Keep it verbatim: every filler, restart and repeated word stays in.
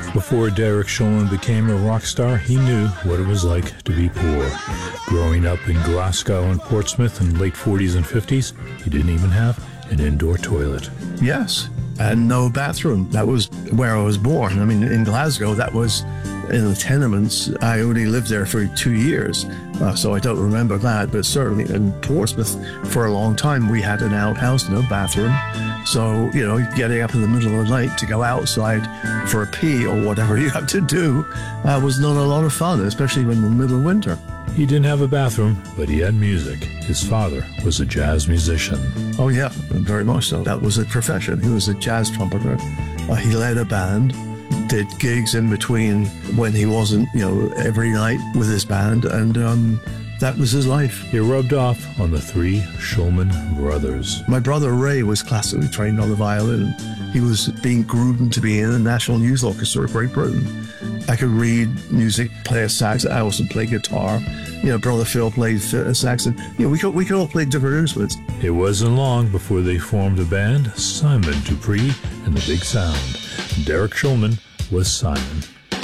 Before Derek Shulman became a rock star, he knew what it was like to be poor. Growing up in Glasgow and Portsmouth in the late forties and fifties, he didn't even have an indoor toilet. Yes, and no bathroom. That was where I was born. I mean, in Glasgow, that was in the tenements. I only lived there for two years, uh, so I don't remember that. But certainly in Portsmouth, for a long time, we had an outhouse, no bathroom. So, you know, getting up in the middle of the night to go outside for a pee or whatever you have to do uh, was not a lot of fun, especially in the middle of winter. He didn't have a bathroom, but he had music. His father was a jazz musician. Oh, yeah, very much so. That was a profession. He was a jazz trumpeter. Uh, he led a band, did gigs in between when he wasn't, you know, every night with his band, and um, that was his life. He rubbed off on the three Shulman brothers. My brother Ray was classically trained on the violin. He was being groomed to be in the National Youth Orchestra of Great Britain. I could read music, play a sax. I also play guitar. You know, brother Phil played a sax, and you know, we could we could all play different instruments. It wasn't long before they formed a band, Simon Dupree and the Big Sound. Derek Shulman was Simon.